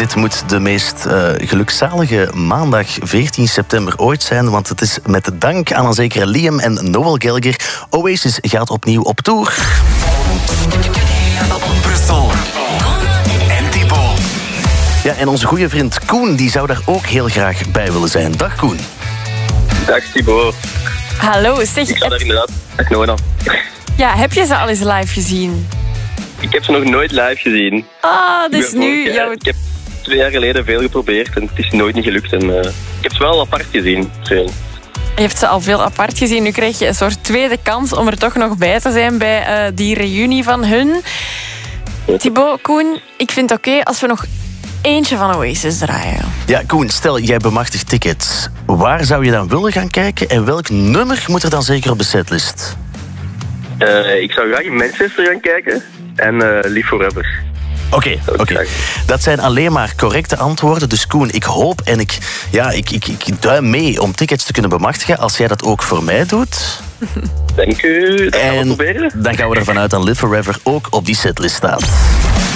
Het moet de meest gelukzalige maandag 14 september ooit zijn, want het is met dank aan een zekere Liam en Noel Gallagher. Oasis gaat opnieuw op tour. Brussel. En Thibaut. Ja, en onze goede vriend Koen die zou daar ook heel graag bij willen zijn. Dag Koen. Dag Thibaut. Hallo, zeg. Ik ga daar inderdaad. Dag Nona. Ja, heb je ze al eens live gezien? Ik heb ze nog nooit live gezien. Dus nu... Ik heb 2 jaar geleden veel geprobeerd en het is nooit niet gelukt. En, ik heb ze wel apart gezien. Je hebt ze al veel apart gezien. Nu krijg je een soort tweede kans om er toch nog bij te zijn bij die reunie van hun. Thibaut, Koen, ik vind het oké als we nog eentje van Oasis draaien. Ja, Koen, stel jij bemachtigt tickets. Waar zou je dan willen gaan kijken en welk nummer moet er dan zeker op de setlist? Ik zou graag in Manchester gaan kijken en Live Forever. Oké. Dat zijn alleen maar correcte antwoorden. Dus Koen, ik hoop en ik duim mee om tickets te kunnen bemachtigen als jij dat ook voor mij doet. Dank u. Dat gaan we proberen. Dan gaan we ervan uit dat Live Forever ook op die setlist staat.